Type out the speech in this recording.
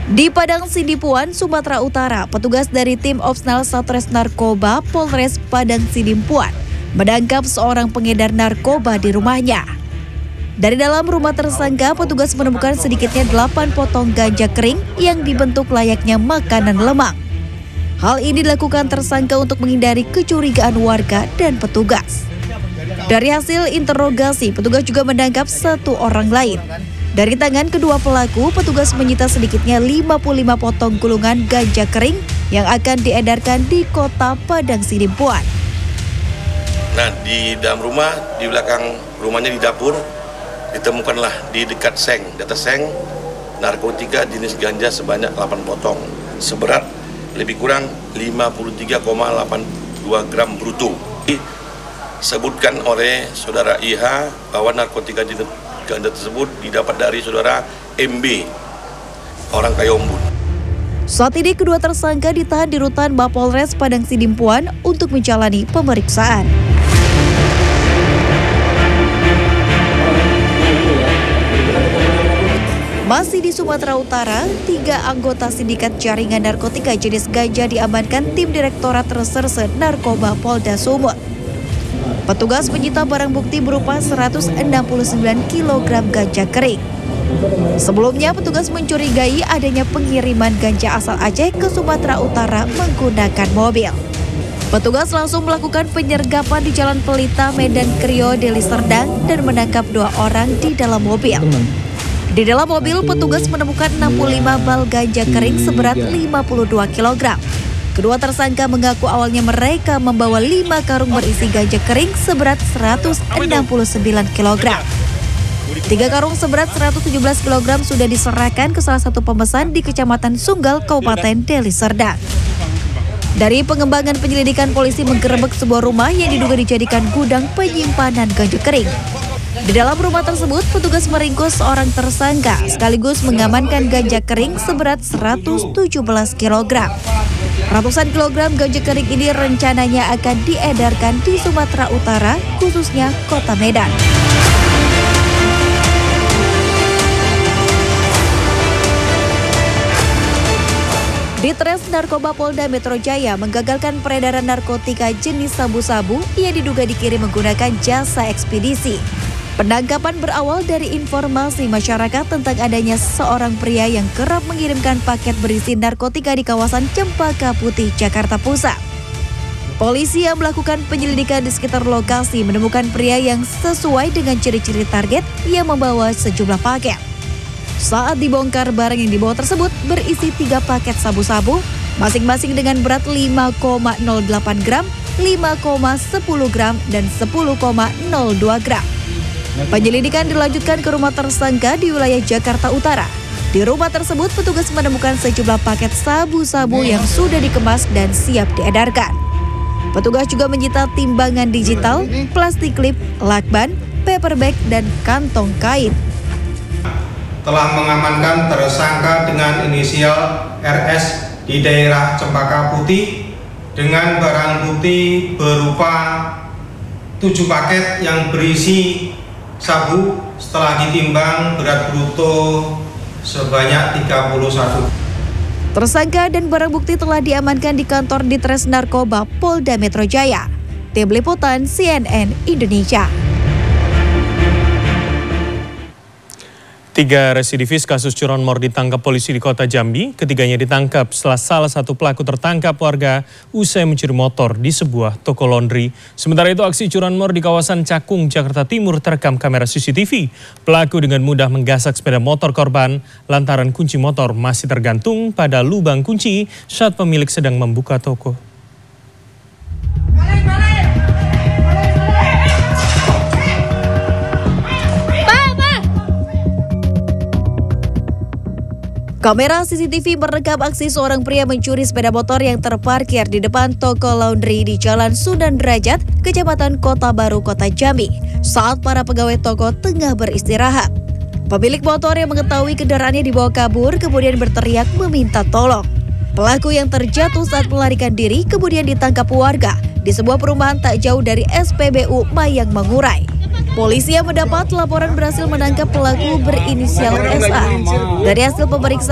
Di Padang Sidimpuan, Sumatera Utara, petugas dari tim Opsnal Satres Narkoba Polres Padang Sidimpuan menangkap seorang pengedar narkoba di rumahnya. Dari dalam rumah tersangka, petugas menemukan sedikitnya 8 potong ganja kering yang dibentuk layaknya makanan lemang. Hal ini dilakukan tersangka untuk menghindari kecurigaan warga dan petugas. Dari hasil interogasi, petugas juga menangkap 1 orang lain. Dari tangan kedua pelaku, petugas menyita sedikitnya 55 potong gulungan ganja kering yang akan diedarkan di kota Padang Sidimpuan. Nah, di dalam rumah, di belakang rumahnya di dapur, ditemukanlah di dekat seng, di atas seng, narkotika jenis ganja sebanyak 8 potong, seberat lebih kurang 53,82 gram bruto. Disebutkan oleh saudara IH bahwa narkotika jenis ganja tersebut didapat dari saudara MB, orang Kayombun. Saat ini kedua tersangka ditahan di rutan Mapolres Padang Sidimpuan untuk menjalani pemeriksaan. Masih di Sumatera Utara, 3 anggota sindikat jaringan narkotika jenis ganja diamankan tim Direktorat Reserse Narkoba Polda Sumut. Petugas menyita barang bukti berupa 169 kg ganja kering. Sebelumnya, petugas mencurigai adanya pengiriman ganja asal Aceh ke Sumatera Utara menggunakan mobil. Petugas langsung melakukan penyergapan di Jalan Pelita, Medan Krio, Deli Serdang dan menangkap 2 orang di dalam mobil. Di dalam mobil, petugas menemukan 65 bal ganja kering seberat 52 kg. Kedua tersangka mengaku awalnya mereka membawa 5 karung berisi ganja kering seberat 169 kg. 3 karung seberat 117 kg sudah diserahkan ke salah satu pemesan di Kecamatan Sunggal, Kabupaten Deli Serdang. Dari pengembangan penyelidikan, polisi menggerebek sebuah rumah yang diduga dijadikan gudang penyimpanan ganja kering. Di dalam rumah tersebut, petugas meringkus seorang tersangka sekaligus mengamankan ganja kering seberat 117 kg. Ratusan kilogram ganja kering ini rencananya akan diedarkan di Sumatera Utara, khususnya Kota Medan. Ditres Narkoba Polda Metro Jaya menggagalkan peredaran narkotika jenis sabu-sabu yang diduga dikirim menggunakan jasa ekspedisi. Penangkapan berawal dari informasi masyarakat tentang adanya seorang pria yang kerap mengirimkan paket berisi narkotika di kawasan Cempaka Putih, Jakarta Pusat. Polisi yang melakukan penyelidikan di sekitar lokasi menemukan pria yang sesuai dengan ciri-ciri target yang membawa sejumlah paket. Saat dibongkar, barang yang dibawa tersebut berisi 3 paket sabu-sabu, masing-masing dengan berat 5,08 gram, 5,10 gram, dan 10,02 gram. Penyelidikan dilanjutkan ke rumah tersangka di wilayah Jakarta Utara. Di rumah tersebut, petugas menemukan sejumlah paket sabu-sabu yang sudah dikemas dan siap diedarkan. Petugas juga menyita timbangan digital, plastik klip, lakban, paper bag, dan kantong kain. Telah mengamankan tersangka dengan inisial RS di daerah Cempaka Putih dengan barang bukti berupa 7 paket yang berisi sabu setelah ditimbang berat bruto sebanyak 31. Tersangka dan barang bukti telah diamankan di kantor Ditres Narkoba Polda Metro Jaya. Tim Liputan CNN Indonesia. 3 residivis kasus curanmor ditangkap polisi di Kota Jambi. Ketiganya ditangkap setelah salah satu pelaku tertangkap warga usai mencuri motor di sebuah toko laundry. Sementara itu, aksi curanmor di kawasan Cakung, Jakarta Timur terekam kamera CCTV. Pelaku dengan mudah menggasak sepeda motor korban lantaran kunci motor masih tergantung pada lubang kunci saat pemilik sedang membuka toko. Kamera CCTV merekam aksi seorang pria mencuri sepeda motor yang terparkir di depan toko laundry di Jalan Sunan Derajat, Kecamatan Kota Baru, Kota Jambi, saat para pegawai toko tengah beristirahat. Pemilik motor yang mengetahui kendaraannya dibawa kabur kemudian berteriak meminta tolong. Pelaku yang terjatuh saat melarikan diri kemudian ditangkap warga di sebuah perumahan tak jauh dari SPBU Mayang Mangurai. Polisi yang mendapat laporan berhasil menangkap pelaku berinisial SA. Dari hasil pemeriksaan